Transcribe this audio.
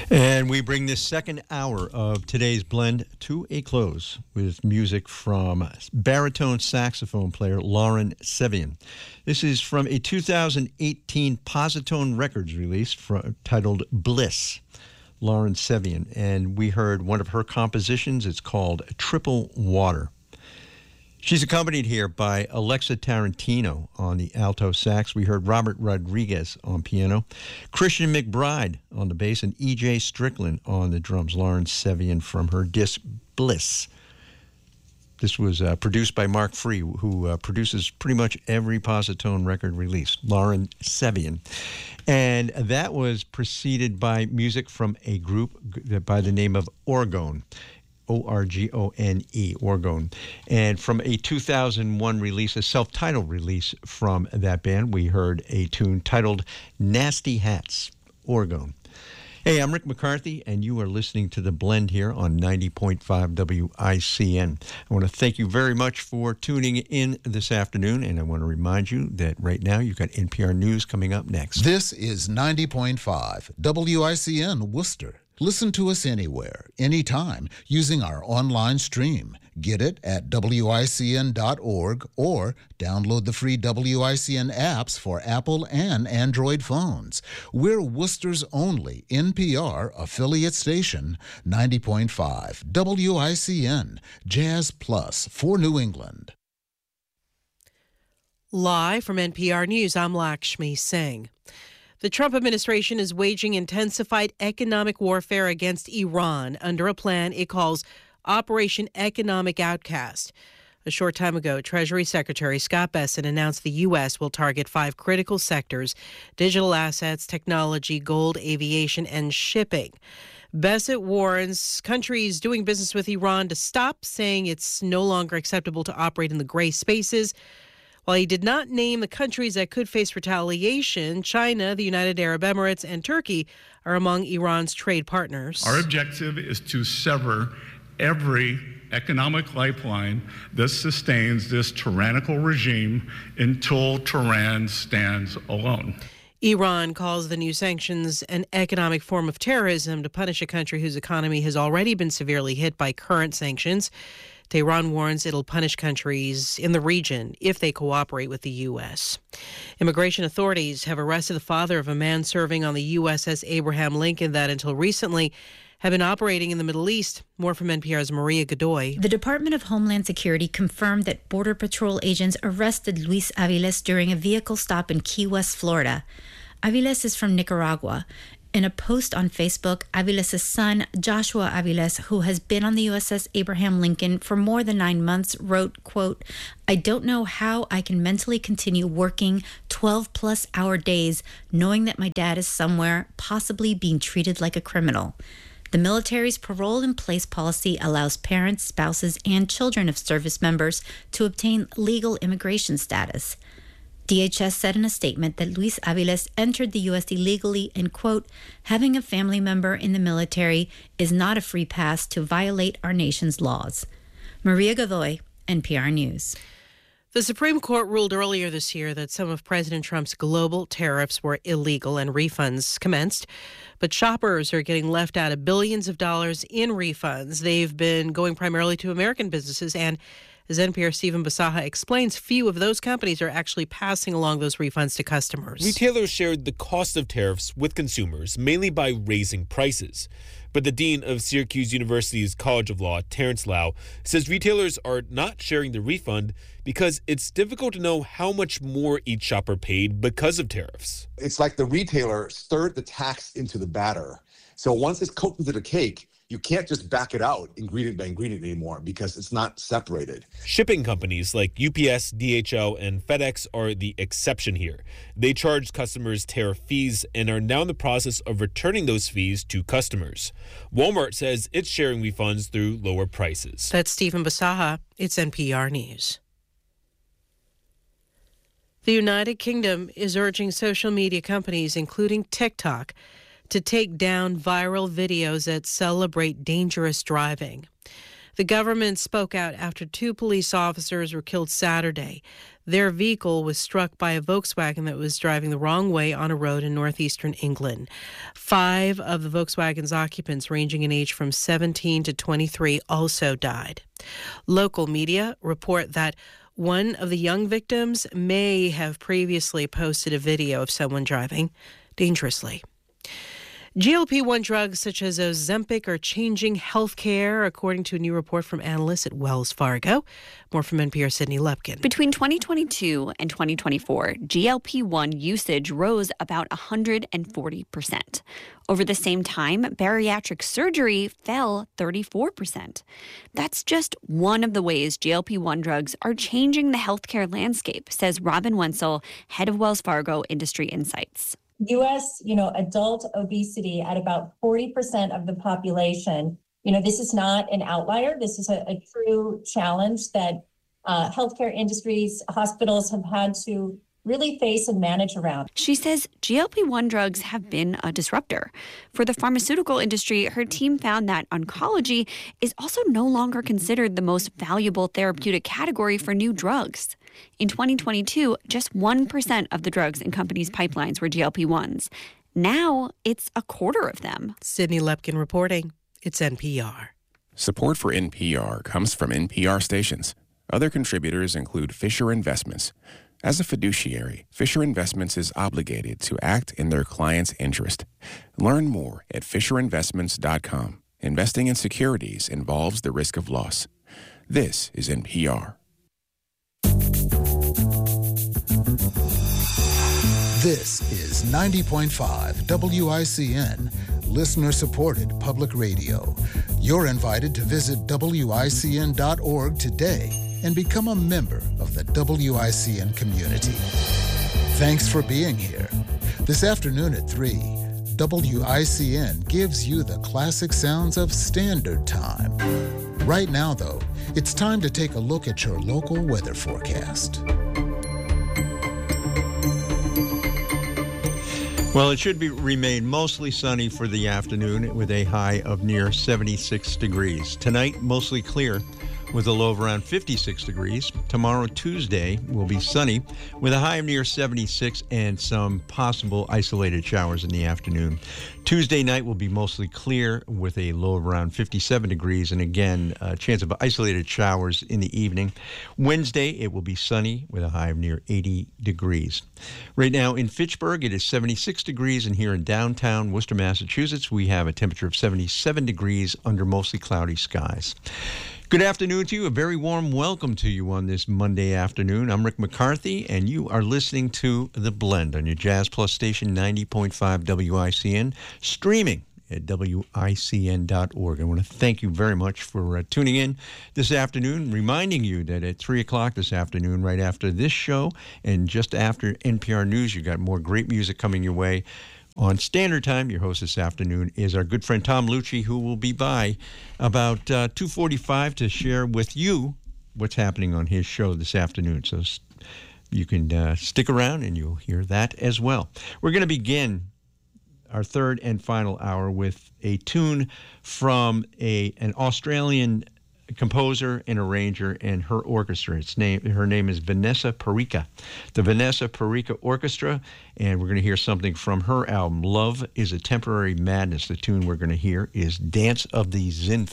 And we bring this second hour of today's blend to a close with music from baritone saxophone player Lauren Sevian. This is from a 2018 Positone Records release titled Bliss. Lauren Sevian, and we heard one of her compositions. It's called Triple Water. She's accompanied here by Alexa Tarantino on the alto sax. We heard Robert Rodriguez on piano, Christian McBride on the bass, and E.J. Strickland on the drums. Lauren Sevian from her disc Bliss. This was produced by Mark Free, who produces pretty much every Positone record release. Lauren Sevian. And that was preceded by music from a group by the name of Orgone. O-R-G-O-N-E, Orgone. And from a 2001 release, a self-titled release from that band, we heard a tune titled Nasty Hats, Orgone. Hey, I'm Rick McCarthy, and you are listening to The Blend here on 90.5 WICN. I want to thank you very much for tuning in this afternoon, and I want to remind you that right now you've got NPR News coming up next. This is 90.5 WICN Worcester. Listen to us anywhere, anytime, using our online stream. Get it at WICN.org or download the free WICN apps for Apple and Android phones. We're Worcester's only NPR affiliate station, 90.5 WICN, Jazz Plus for New England. Live from NPR News, I'm Lakshmi Singh. The Trump administration is waging intensified economic warfare against Iran under a plan it calls Operation Economic Outcast. A short time ago, Treasury Secretary Scott Bessent announced the U.S. will target 5 critical sectors: digital assets, technology, gold, aviation, and shipping. Bessent warns countries doing business with Iran to stop, saying it's no longer acceptable to operate in the gray spaces. While he did not name the countries that could face retaliation, China, the United Arab Emirates, and Turkey are among Iran's trade partners. Our objective is to sever every economic lifeline that sustains this tyrannical regime until Tehran stands alone. Iran calls the new sanctions an economic form of terrorism to punish a country whose economy has already been severely hit by current sanctions. Tehran warns it'll punish countries in the region if they cooperate with the U.S. Immigration authorities have arrested the father of a man serving on the USS Abraham Lincoln that until recently had been operating in the Middle East. More from NPR's Maria Godoy. The Department of Homeland Security confirmed that Border Patrol agents arrested Luis Aviles during a vehicle stop in Key West, Florida. Aviles is from Nicaragua. In a post on Facebook, Aviles' son, Joshua Aviles, who has been on the USS Abraham Lincoln for more than 9 months, wrote, quote, "I don't know how I can mentally continue working 12-plus hour days knowing that my dad is somewhere, possibly being treated like a criminal." The military's parole-in-place policy allows parents, spouses, and children of service members to obtain legal immigration status. DHS said in a statement that Luis Aviles entered the U.S. illegally and, quote, "having a family member in the military is not a free pass to violate our nation's laws." Maria Godoy, NPR News. The Supreme Court ruled earlier this year that some of President Trump's global tariffs were illegal and refunds commenced. But shoppers are getting left out of billions of dollars in refunds. They've been going primarily to American businesses, and as NPR's Stephen Basaha explains, few of those companies are actually passing along those refunds to customers. Retailers shared the cost of tariffs with consumers, mainly by raising prices. But the dean of Syracuse University's College of Law, Terrence Lau, says retailers are not sharing the refund because it's difficult to know how much more each shopper paid because of tariffs. It's like the retailer stirred the tax into the batter. So once it's cooked into the cake, you can't just back it out ingredient by ingredient anymore because it's not separated. Shipping companies like UPS, DHL, and FedEx are the exception here. They charge customers tariff fees and are now in the process of returning those fees to customers. Walmart says it's sharing refunds through lower prices. That's Stephen Basaha. It's NPR News. The United Kingdom is urging social media companies, including TikTok, to take down viral videos that celebrate dangerous driving. The government spoke out after 2 police officers were killed Saturday. Their vehicle was struck by a Volkswagen that was driving the wrong way on a road in northeastern England. 5 of the Volkswagen's occupants, ranging in age from 17 to 23, also died. Local media report that one of the young victims may have previously posted a video of someone driving dangerously. GLP-1 drugs such as Ozempic are changing healthcare, according to a new report from analysts at Wells Fargo. More from NPR's Sydney Lepkin. Between 2022 and 2024, GLP-1 usage rose about 140%. Over the same time, bariatric surgery fell 34%. That's just one of the ways GLP-1 drugs are changing the healthcare landscape, says Robin Wenzel, head of Wells Fargo Industry Insights. U.S., adult obesity at about 40% of the population. This is not an outlier. This is a true challenge that healthcare industries, hospitals have had to really face and manage around. She says GLP-1 drugs have been a disruptor. For the pharmaceutical industry, her team found that oncology is also no longer considered the most valuable therapeutic category for new drugs. In 2022, just 1% of the drugs in companies' pipelines were GLP-1s. Now, it's a quarter of them. Sydney Lepkin reporting. It's NPR. Support for NPR comes from NPR stations. Other contributors include Fisher Investments. As a fiduciary, Fisher Investments is obligated to act in their client's interest. Learn more at FisherInvestments.com. Investing in securities involves the risk of loss. This is NPR. This is 90.5 WICN, listener-supported public radio. You're invited to visit WICN.org today and become a member of the WICN community. Thanks for being here. This afternoon at 3, WICN gives you the classic sounds of Standard Time. Right now, though, it's time to take a look at your local weather forecast. Well, it should remain mostly sunny for the afternoon with a high of near 76 degrees. Tonight, mostly clear with a low of around 56 degrees. Tomorrow, Tuesday, will be sunny with a high of near 76 and some possible isolated showers in the afternoon. Tuesday night will be mostly clear with a low of around 57 degrees and again, a chance of isolated showers in the evening. Wednesday, it will be sunny with a high of near 80 degrees. Right now in Fitchburg, it is 76 degrees, and here in downtown Worcester, Massachusetts, we have a temperature of 77 degrees under mostly cloudy skies. Good afternoon to you. A very warm welcome to you on this Monday afternoon. I'm Rick McCarthy, and you are listening to The Blend on your Jazz Plus station 90.5 WICN, streaming at WICN.org. I want to thank you very much for tuning in this afternoon, reminding you that at 3 o'clock this afternoon, right after this show, and just after NPR News, you got more great music coming your way. On Standard Time, your host this afternoon is our good friend Tom Lucci, who will be by about 2:45 to share with you what's happening on his show this afternoon. So you can stick around and you'll hear that as well. We're going to begin our third and final hour with a tune from an Australian composer and arranger and her orchestra. Her name is Vanessa Perica. The Vanessa Perica Orchestra, and we're going to hear something from her album, Love is a Temporary Madness. The tune we're going to hear is Dance of the Zinfandel.